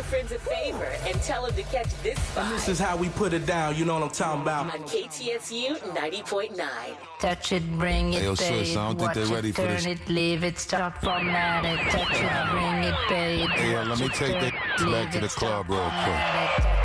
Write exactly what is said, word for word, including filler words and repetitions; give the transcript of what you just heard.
friends a favor and tell them to catch this spot. And this is how we put it down, you know what I'm talking about. On K T S U ninety point nine. Touch it, bring it, hey, yo, babe. sis, I don't think Watch they're ready it, for turn this. it, leave it, stop formatted. Touch it, bring it, babe. Hey, yo, let me Watch take it, that turn back it, to the leave it, club stop real quick. formatted.